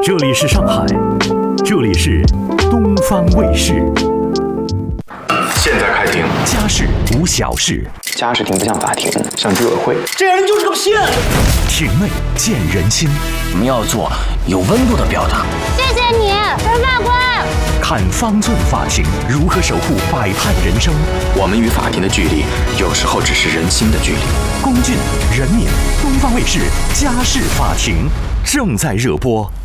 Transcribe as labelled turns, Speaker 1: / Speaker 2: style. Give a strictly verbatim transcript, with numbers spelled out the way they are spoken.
Speaker 1: 这里是上海，这里是东方卫视。
Speaker 2: 现在开庭，
Speaker 1: 家事无小事，
Speaker 2: 家事庭不像法庭，像居委会。
Speaker 3: 这人就是个骗子。
Speaker 1: 庭内见人心，
Speaker 4: 我们要做有温度的表达。
Speaker 5: 谢谢你，陈法官。
Speaker 1: 看方寸法庭如何守护百态人生。
Speaker 2: 我们与法庭的距离，有时候只是人心的距离。
Speaker 1: 龚俊、任敏，东方卫视家事法庭正在热播。